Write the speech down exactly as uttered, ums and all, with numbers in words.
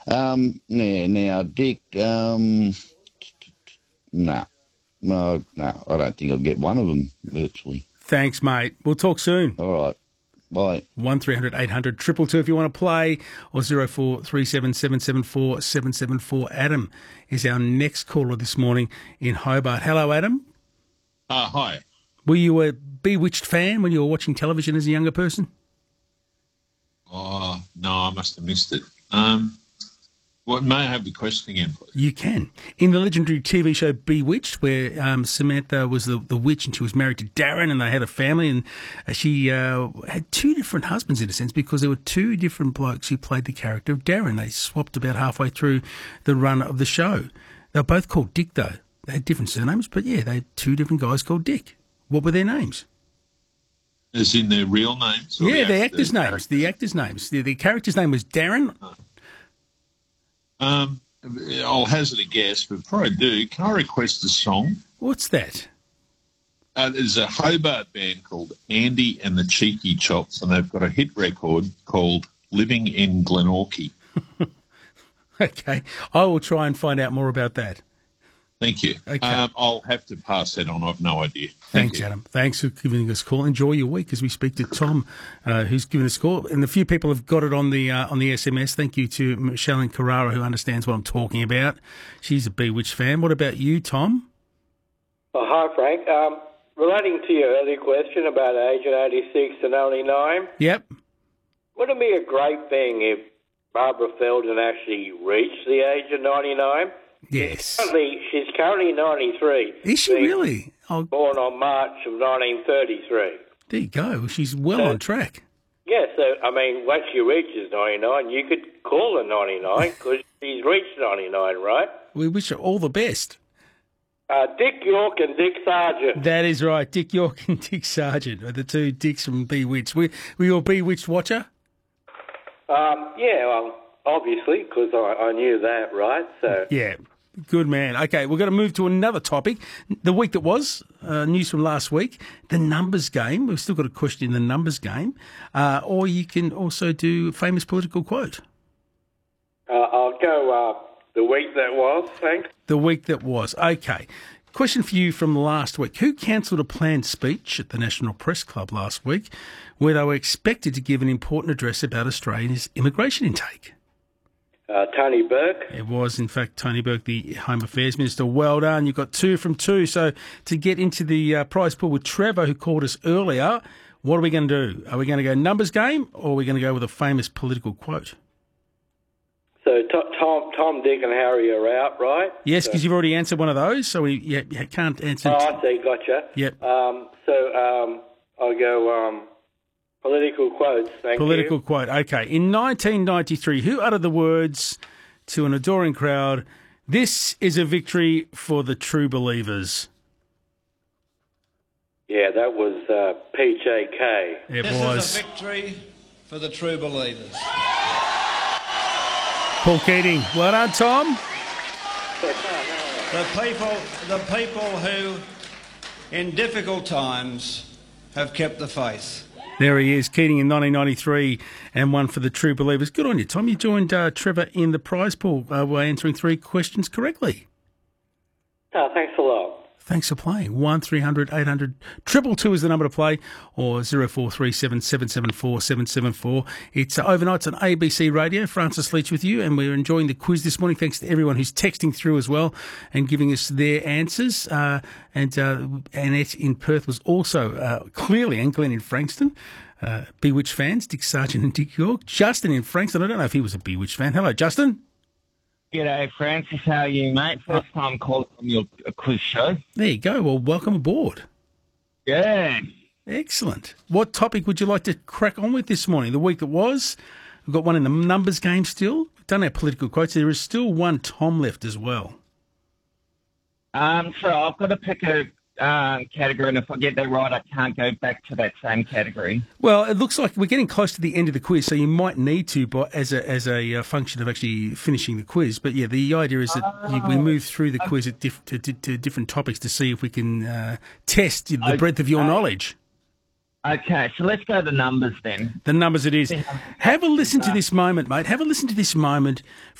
Um, now, now Dick, um, no, no, no, I don't think I'll get one of them virtually. Thanks, mate. We'll talk soon. All right. Bye. one three hundred eight hundred two two two if you want to play, or zero four three seven seven seven four seven seven four. Adam is our next caller this morning in Hobart. Hello, Adam. Uh, hi. Were you a Bewitched fan when you were watching television as a younger person? Oh, no, I must have missed it. Um, what, may I have the question again, please? You can. In the legendary T V show Bewitched, where um, Samantha was the, the witch and she was married to Darren and they had a family, and she uh, had two different husbands in a sense because there were two different blokes who played the character of Darren. They swapped about halfway through the run of the show. They were both called Dick, though. They had different surnames, but yeah, they had two different guys called Dick. What were their names? As in their real names? Yeah, the, the actors' names. Characters? The actors' names. The, the character's name was Darren. Um, I'll hazard a guess, but before I do, can I request a song? What's that? Uh, there's a Hobart band called Andy and the Cheeky Chops, and they've got a hit record called Living in Glenorchy. Okay. I will try and find out more about that. Thank you. Okay. Um, I'll have to pass that on. I've no idea. Thank Thanks, you. Adam. Thanks for giving us a call. Enjoy your week as we speak to Tom, uh, who's given us a call. And a few people have got it on the uh, on the S M S. Thank you to Michelle in Carrara, who understands what I'm talking about. She's a Bewitched fan. What about you, Tom? Oh, hi, Frank. Um, relating to your earlier question about Agent eighty-six and only nine. Yep. Wouldn't it be a great thing if Barbara Feldon actually reached the age of ninety-nine? Yes. She's currently, she's currently ninety-three. Is she really? Oh. Born on March of nineteen thirty-three. There you go. She's well so, on track. Yeah, so, I mean, once she reaches ninety-nine, you could call her ninety-nine because she's reached ninety-nine, right? We wish her all the best. Uh, Dick York and Dick Sargent. That is right. Dick York and Dick Sargent are the two Dicks from Bewitched. Were, were you a Bewitched watcher? Um, yeah, well, obviously, because I, I knew that, right? So yeah. Good man. Okay, we're going to move to another topic. The week that was, uh, news from last week, the numbers game. We've still got a question in the numbers game. Uh, or you can also do famous political quote. Uh, I'll go uh, the week that was, thanks. The week that was. Okay. Question for you from last week. Who cancelled a planned speech at the National Press Club last week where they were expected to give an important address about Australia's immigration intake? Uh, Tony Burke. It was, in fact, Tony Burke, the Home Affairs Minister. Well done. You've got two from two. So to get into the uh, prize pool with Trevor, who called us earlier, what are we going to do? Are we going to go numbers game or are we going to go with a famous political quote? So Tom, Tom, Dick and Harry are out, right? Yes, because so, you've already answered one of those, so we yeah, you can't answer. Oh, I see. Gotcha. Yep. Um, so um, I'll go... Um, Political quotes, thank Political you. quote, okay. In nineteen ninety-three, who uttered the words to an adoring crowd, "This is a victory for the true believers"? Yeah, that was uh, P J K. It this was. This is a victory for the true believers. Paul Keating. Well done, Tom. The people, the people who, in difficult times, have kept the faith. There he is, Keating in nineteen ninety-three, and one for the true believers. Good on you, Tom. You joined uh, Trevor in the prize pool uh, by answering three questions correctly. Oh, thanks a lot. Thanks for playing. one three hundred eight hundred two two two is the number to play, or zero four three seven seven seven four seven seven four. It's uh, overnights on A B C Radio. Francis Leach with you, and we're enjoying the quiz this morning. Thanks to everyone who's texting through as well and giving us their answers. Uh, and uh, Annette in Perth was also uh, clearly, and Glenn in Frankston. Uh, Bewitched fans, Dick Sargent and Dick York. Justin in Frankston, I don't know if he was a Bewitched fan. Hello, Justin. G'day, Francis. How are you, mate? First time calling on your quiz show. There you go. Well, welcome aboard. Yeah. Excellent. What topic would you like to crack on with this morning? The week that was, we've got one in the numbers game still. We've done our political quotes. There is still one Tom left as well. Um, so I've got to pick a uh, category, and if I get that right, I can't go back to that same category. Well, it looks like we're getting close to the end of the quiz, so you might need to, but as a as a uh, function of actually finishing the quiz. But yeah, the idea is that oh, you, we move through the quiz at diff- to, to, to different topics to see if we can uh, test the okay. breadth of your knowledge. Okay, so let's go to the numbers then. The numbers it is. Have a listen to this moment, mate. Have a listen to this moment